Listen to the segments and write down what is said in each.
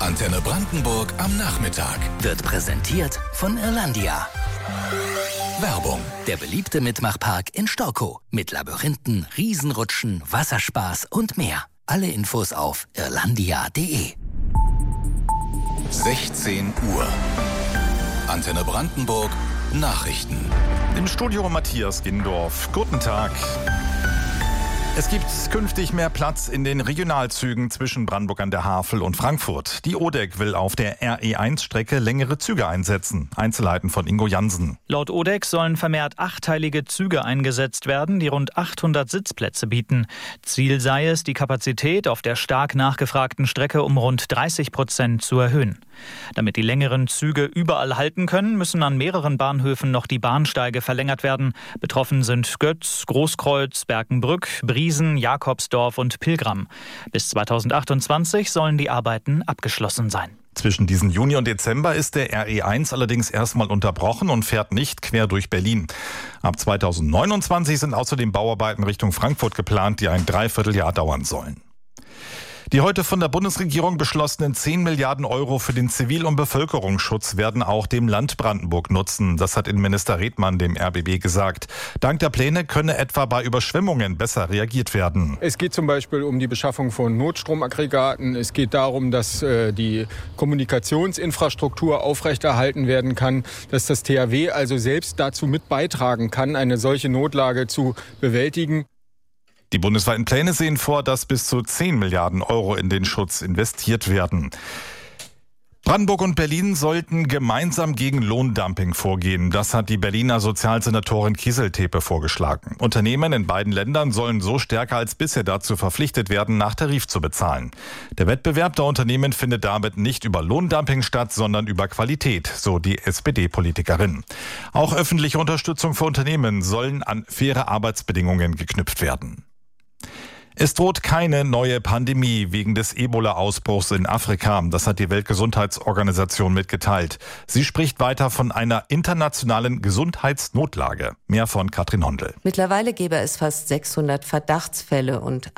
Antenne Brandenburg am Nachmittag. Wird präsentiert von Irlandia. Werbung. Der beliebte Mitmachpark in Storkow. Mit Labyrinthen, Riesenrutschen, Wasserspaß und mehr. Alle Infos auf irlandia.de. 16 Uhr. Antenne Brandenburg. Nachrichten. Im Studio Matthias Gindorf. Guten Tag. Es gibt künftig mehr Platz in den Regionalzügen zwischen Brandenburg an der Havel und Frankfurt. Die ODEC will auf der RE1-Strecke längere Züge einsetzen. Einzelheiten von Ingo Jansen. Laut ODEC sollen vermehrt achteilige Züge eingesetzt werden, die rund 800 Sitzplätze bieten. Ziel sei es, die Kapazität auf der stark nachgefragten Strecke um rund 30% zu erhöhen. Damit die längeren Züge überall halten können, müssen an mehreren Bahnhöfen noch die Bahnsteige verlängert werden. Betroffen sind Götz, Großkreuz, Berkenbrück, Briesen, Jakobsdorf und Pilgram. Bis 2028 sollen die Arbeiten abgeschlossen sein. Zwischen diesen Juni und Dezember ist der RE1 allerdings erstmal unterbrochen und fährt nicht quer durch Berlin. Ab 2029 sind außerdem Bauarbeiten Richtung Frankfurt geplant, die ein Dreivierteljahr dauern sollen. Die heute von der Bundesregierung beschlossenen 10 Milliarden Euro für den Zivil- und Bevölkerungsschutz werden auch dem Land Brandenburg nutzen. Das hat Innenminister Redmann dem RBB gesagt. Dank der Pläne könne etwa bei Überschwemmungen besser reagiert werden. Es geht zum Beispiel um die Beschaffung von Notstromaggregaten. Es geht darum, dass die Kommunikationsinfrastruktur aufrechterhalten werden kann, dass das THW also selbst dazu mit beitragen kann, eine solche Notlage zu bewältigen. Die bundesweiten Pläne sehen vor, dass bis zu 10 Milliarden Euro in den Schutz investiert werden. Brandenburg und Berlin sollten gemeinsam gegen Lohndumping vorgehen. Das hat die Berliner Sozialsenatorin Kieseltepe vorgeschlagen. Unternehmen in beiden Ländern sollen so stärker als bisher dazu verpflichtet werden, nach Tarif zu bezahlen. Der Wettbewerb der Unternehmen findet damit nicht über Lohndumping statt, sondern über Qualität, so die SPD-Politikerin. Auch öffentliche Unterstützung für Unternehmen sollen an faire Arbeitsbedingungen geknüpft werden. Es droht keine neue Pandemie wegen des Ebola-Ausbruchs in Afrika. Das hat die Weltgesundheitsorganisation mitgeteilt. Sie spricht weiter von einer internationalen Gesundheitsnotlage. Mehr von Katrin Hondel. Mittlerweile gäbe es fast 600 Verdachtsfälle und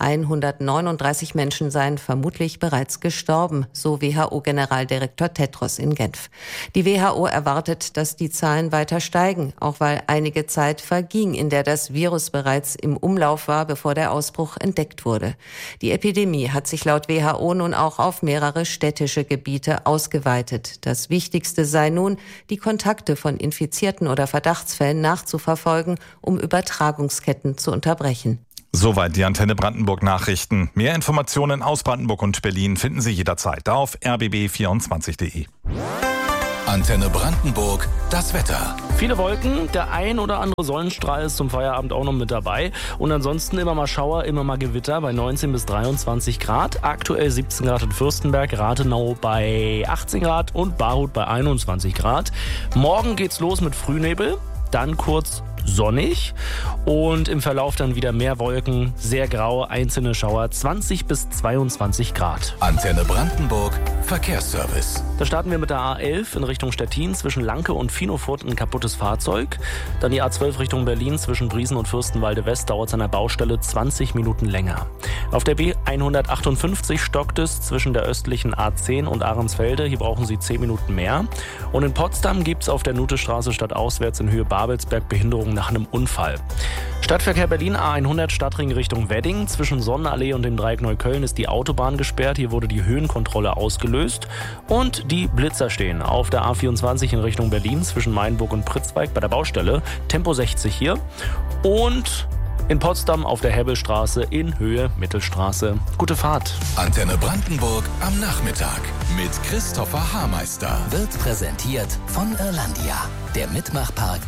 139 Menschen seien vermutlich bereits gestorben, so WHO-Generaldirektor Tedros in Genf. Die WHO erwartet, dass die Zahlen weiter steigen, auch weil einige Zeit verging, in der das Virus bereits im Umlauf war, bevor der Ausbruch entdeckt wurde. Die Epidemie hat sich laut WHO nun auch auf mehrere städtische Gebiete ausgeweitet. Das Wichtigste sei nun, die Kontakte von Infizierten oder Verdachtsfällen nachzuverfolgen, um Übertragungsketten zu unterbrechen. Soweit die Antenne Brandenburg Nachrichten. Mehr Informationen aus Brandenburg und Berlin finden Sie jederzeit auf rbb24.de. Antenne Brandenburg, das Wetter. Viele Wolken, der ein oder andere Sonnenstrahl ist zum Feierabend auch noch mit dabei. Und ansonsten immer mal Schauer, immer mal Gewitter bei 19 bis 23 Grad. Aktuell 17 Grad in Fürstenberg, Rathenau bei 18 Grad und Barut bei 21 Grad. Morgen geht's los mit Frühnebel, dann kurz sonnig und im Verlauf dann wieder mehr Wolken, sehr grau, einzelne Schauer, 20 bis 22 Grad. Antenne Brandenburg, Verkehrsservice. Da starten wir mit der A11 in Richtung Stettin, zwischen Lanke und Finofurt ein kaputtes Fahrzeug. Dann die A12 Richtung Berlin, zwischen Briesen und Fürstenwalde West dauert es an der Baustelle 20 Minuten länger. Auf der B158 stockt es zwischen der östlichen A10 und Ahrensfelde, hier brauchen Sie 10 Minuten mehr. Und in Potsdam gibt es auf der Nutestraße stadtauswärts in Höhe Babelsberg Behinderung nach einem Unfall. Stadtverkehr Berlin A100 Stadtring Richtung Wedding. Zwischen Sonnenallee und dem Dreieck Neukölln ist die Autobahn gesperrt. Hier wurde die Höhenkontrolle ausgelöst. Und die Blitzer stehen auf der A24 in Richtung Berlin zwischen Mainburg und Pritzweig bei der Baustelle. Tempo 60 hier. Und in Potsdam auf der Hebbelstraße in Höhe Mittelstraße. Gute Fahrt. Antenne Brandenburg am Nachmittag mit Christopher Haarmeister. Wird präsentiert von Irlandia. Der Mitmachpark